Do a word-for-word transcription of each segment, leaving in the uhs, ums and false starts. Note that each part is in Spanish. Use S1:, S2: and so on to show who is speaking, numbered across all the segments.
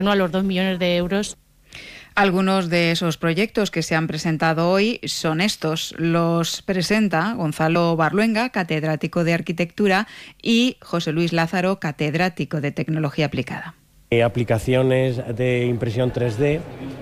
S1: no a los dos millones de euros.
S2: Algunos de esos proyectos que se han presentado hoy son estos. Los presenta Gonzalo Barluenga, catedrático de Arquitectura, y José Luis Lázaro, catedrático de Tecnología Aplicada.
S3: Aplicaciones de impresión tres D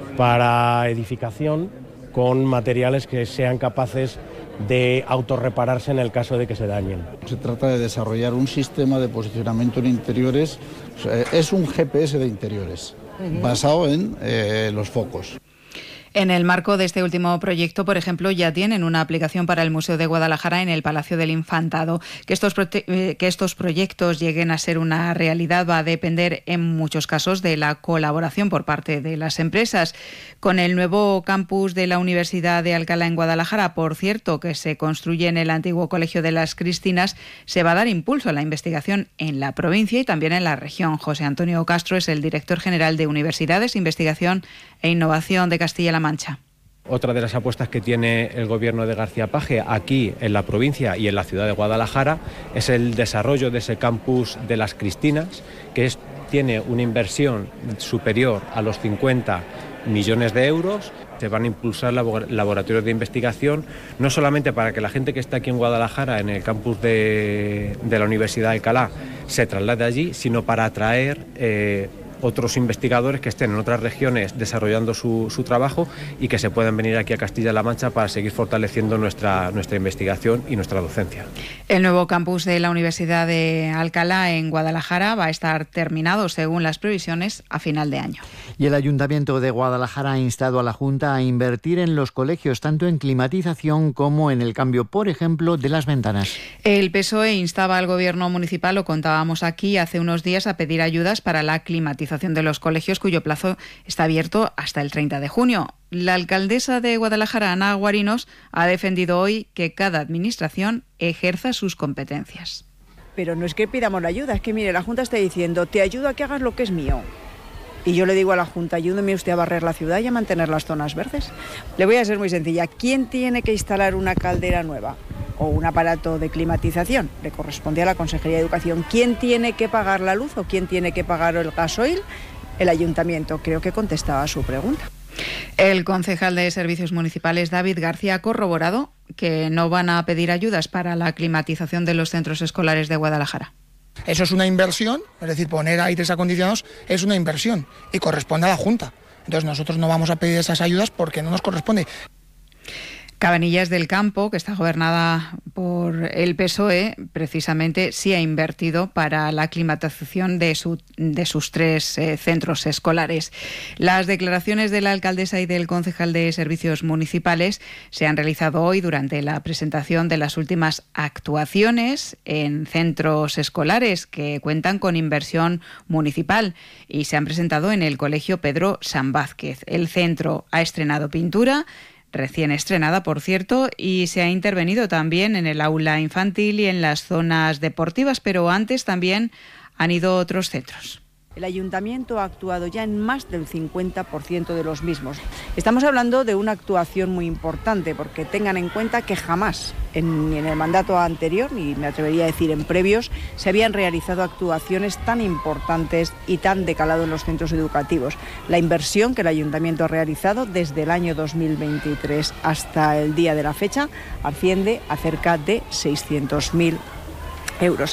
S3: para edificación con materiales que sean capaces de autorrepararse en el caso de que se dañen.
S4: Se trata de desarrollar un sistema de posicionamiento en interiores, es un G P S de interiores, uh-huh. basado en eh, los focos.
S2: En el marco de este último proyecto, por ejemplo, ya tienen una aplicación para el Museo de Guadalajara en el Palacio del Infantado. Que estos, prote- que estos proyectos lleguen a ser una realidad va a depender en muchos casos de la colaboración por parte de las empresas. Con el nuevo campus de la Universidad de Alcalá en Guadalajara, por cierto, que se construye en el antiguo Colegio de las Cristinas, se va a dar impulso a la investigación en la provincia y también en la región. José Antonio Castro es el director general de Universidades, Investigación e Innovación de Castilla-La Mancha.
S3: Otra de las apuestas que tiene el gobierno de García Page aquí en la provincia y en la ciudad de Guadalajara es el desarrollo de ese campus de las Cristinas, que es, tiene una inversión superior a los cincuenta millones de euros. Se van a impulsar laboratorios de investigación, no solamente para que la gente que está aquí en Guadalajara, en el campus de, de la Universidad de Alcalá, se traslade allí, sino para atraer eh, otros investigadores que estén en otras regiones desarrollando su, su trabajo y que se puedan venir aquí a Castilla-La Mancha para seguir fortaleciendo nuestra, nuestra investigación y nuestra docencia.
S2: El nuevo campus de la Universidad de Alcalá en Guadalajara va a estar terminado, según las previsiones, a final de año.
S5: Y el Ayuntamiento de Guadalajara ha instado a la Junta a invertir en los colegios, tanto en climatización como en el cambio, por ejemplo, de las ventanas.
S2: El P S O E instaba al Gobierno municipal, lo contábamos aquí hace unos días, a pedir ayudas para la climatización de los colegios, cuyo plazo está abierto hasta el treinta de junio. La alcaldesa de Guadalajara, Ana Guarinos, ha defendido hoy que cada administración ejerza sus competencias.
S6: Pero no es que pidamos la ayuda, es que mire, la Junta está diciendo, te ayudo a que hagas lo que es mío. Y yo le digo a la Junta, ayúdeme usted a barrer la ciudad y a mantener las zonas verdes. Le voy a ser muy sencilla. ¿Quién tiene que instalar una caldera nueva o un aparato de climatización? Le corresponde a la Consejería de Educación. ¿Quién tiene que pagar la luz o quién tiene que pagar el gasoil? El Ayuntamiento. Creo que contestaba a su pregunta.
S2: El concejal de Servicios Municipales, David García, ha corroborado que no van a pedir ayudas para la climatización de los centros escolares de Guadalajara.
S7: Eso es una inversión, es decir, poner aires acondicionados es una inversión y corresponde a la Junta. Entonces nosotros no vamos a pedir esas ayudas porque no nos corresponde.
S2: Cabanillas del Campo, que está gobernada por el P S O E, precisamente sí ha invertido para la climatización de, su, de sus tres eh, centros escolares. Las declaraciones de la alcaldesa y del concejal de Servicios Municipales se han realizado hoy durante la presentación de las últimas actuaciones en centros escolares que cuentan con inversión municipal y se han presentado en el Colegio Pedro San Vázquez. El centro ha estrenado pintura, recién estrenada, por cierto, y se ha intervenido también en el aula infantil y en las zonas deportivas, pero antes también han ido otros centros.
S6: El Ayuntamiento ha actuado ya en más del cincuenta por ciento de los mismos. Estamos hablando de una actuación muy importante, porque tengan en cuenta que jamás, en, en el mandato anterior, y me atrevería a decir en previos, se habían realizado actuaciones tan importantes y tan de calado en los centros educativos. La inversión que el Ayuntamiento ha realizado desde el año dos mil veintitrés hasta el día de la fecha asciende a cerca de seiscientos mil euros.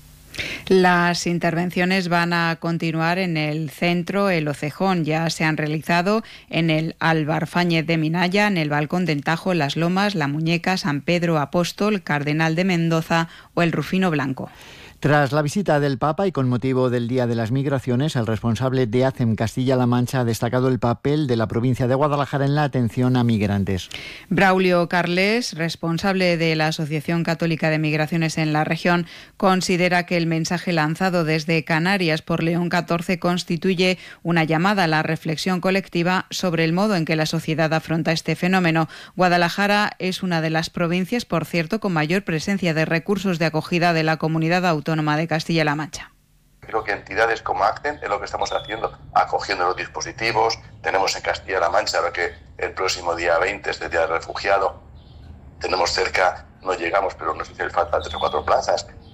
S2: Las intervenciones van a continuar en el centro El Ocejón. Ya se han realizado en el Albarfáñez de Minaya, en el Balcón del Tajo, Las Lomas, La Muñeca, San Pedro Apóstol, Cardenal de Mendoza o el Rufino Blanco.
S5: Tras la visita del Papa y con motivo del Día de las Migraciones, el responsable de A C E M Castilla-La Mancha ha destacado el papel de la provincia de Guadalajara en la atención a migrantes.
S2: Braulio Carles, responsable de la Asociación Católica de Migraciones en la región, considera que el mensaje lanzado desde Canarias por León catorce constituye una llamada a la reflexión colectiva sobre el modo en que la sociedad afronta este fenómeno. Guadalajara es una de las provincias, por cierto, con mayor presencia de recursos de acogida de la comunidad autónoma de Castilla-La Mancha.
S8: Creo que entidades como A C E M es lo que estamos haciendo, acogiendo los dispositivos. Tenemos en Castilla-La Mancha, a ver que el próximo día veinte es el Día del Refugiado. Tenemos cerca, no llegamos, pero nos hace falta tres o cuatro plazas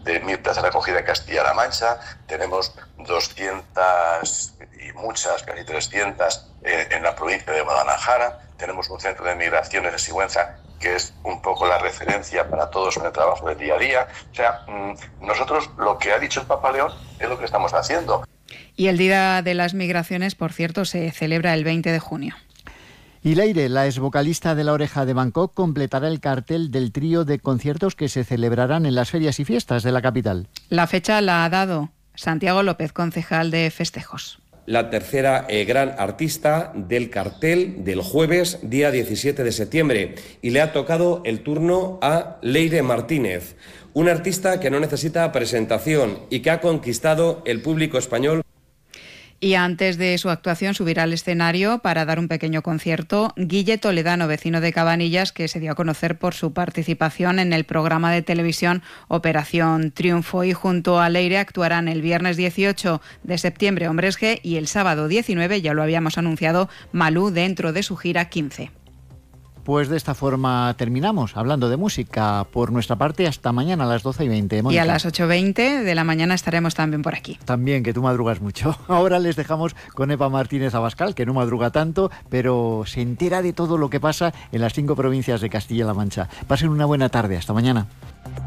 S8: de mil plazas de acogida en Castilla-La Mancha, tenemos doscientas y muchas, casi trescientas en, en la provincia de Guadalajara, tenemos un centro de migraciones de Sigüenza que es un poco la referencia para todos en el trabajo del día a día. O sea, nosotros lo que ha dicho el Papa León es lo que estamos haciendo.
S2: Y el Día de las Migraciones, por cierto, se celebra el veinte de junio.
S5: Y Leire, la exvocalista de La Oreja de Bangkok, completará el cartel del trío de conciertos que se celebrarán en las ferias y fiestas de la capital.
S2: La fecha la ha dado Santiago López, concejal de festejos.
S1: La tercera eh, gran artista del cartel del jueves, día diecisiete de septiembre. Y le ha tocado el turno a Leire Martínez, una artista que no necesita presentación y que ha conquistado el público español.
S2: Y antes de su actuación subirá al escenario para dar un pequeño concierto Guille Toledano, vecino de Cabanillas, que se dio a conocer por su participación en el programa de televisión Operación Triunfo. Y junto a Leire actuarán el viernes dieciocho de septiembre Hombres G y el sábado diecinueve, ya lo habíamos anunciado, Malú dentro de su gira quince.
S5: Pues de esta forma terminamos hablando de música. Por nuestra parte, hasta mañana a las doce y veinte. Mónica.
S2: Y a las ocho y veinte de la mañana estaremos también por aquí.
S5: También, que tú madrugas mucho. Ahora les dejamos con Eva Martínez Abascal, que no madruga tanto, pero se entera de todo lo que pasa en las cinco provincias de Castilla-La Mancha. Pasen una buena tarde. Hasta mañana.